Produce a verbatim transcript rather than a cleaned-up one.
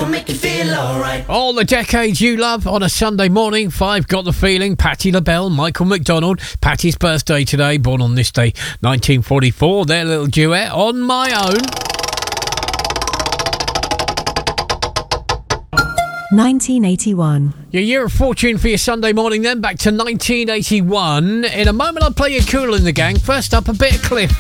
gonna make you feel alright. All the decades you love on a Sunday morning. Five got the feeling. Patti LaBelle, Michael McDonald. Patti's birthday today, born on this day, nineteen forty-four. Their little duet, On My Own. nineteen eighty-one. Your year of fortune for your Sunday morning then, back to nineteen eighty-one. In a moment I'll play you Kool and the Gang. First up, a bit of Cliff.